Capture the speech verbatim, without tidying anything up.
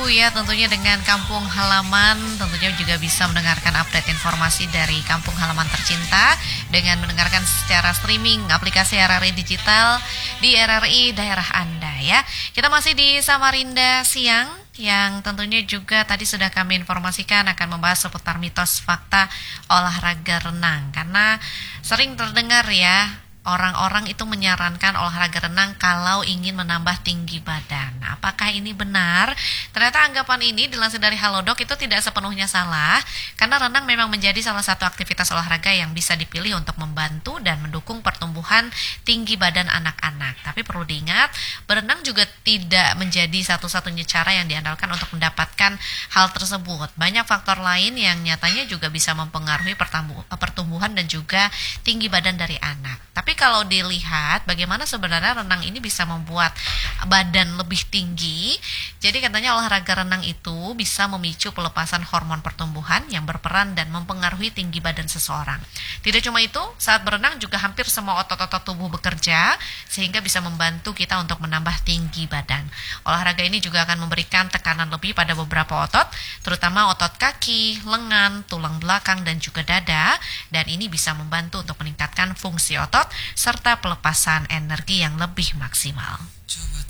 ya tentunya dengan kampung halaman, tentunya juga bisa mendengarkan update informasi dari kampung halaman tercinta dengan mendengarkan secara streaming aplikasi R R I Digital di R R I daerah Anda ya. Kita masih di Samarinda Siang yang tentunya juga tadi sudah kami informasikan akan membahas seputar mitos fakta olahraga renang, karena sering terdengar ya orang-orang itu menyarankan olahraga renang kalau ingin menambah tinggi badan. Apakah ini benar? Ternyata anggapan ini dilansir dari Halodoc itu tidak sepenuhnya salah, karena renang memang menjadi salah satu aktivitas olahraga yang bisa dipilih untuk membantu dan mendukung pertumbuhan tinggi badan anak-anak. Tapi perlu diingat, berenang juga tidak menjadi satu-satunya cara yang diandalkan untuk mendapatkan hal tersebut. Banyak faktor lain yang nyatanya juga bisa mempengaruhi pertumbuhan dan juga tinggi badan dari anak. Tapi kalau dilihat bagaimana sebenarnya renang ini bisa membuat badan lebih tinggi, jadi katanya olahraga renang itu bisa memicu pelepasan hormon pertumbuhan yang berperan dan mempengaruhi tinggi badan seseorang. Tidak cuma itu, saat berenang juga hampir semua otot-otot tubuh bekerja, sehingga bisa membantu kita untuk menambah tinggi badan. Olahraga ini juga akan memberikan tekanan lebih pada beberapa otot, terutama otot kaki, lengan, tulang belakang, dan juga dada, dan ini bisa membantu untuk meningkatkan fungsi otot serta pelepasan energi yang lebih maksimal.